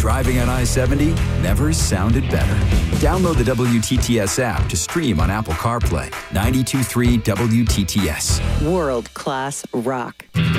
Driving on I-70 never sounded better. Download the WTTS app to stream on Apple CarPlay. 92.3 WTTS. World-class rock.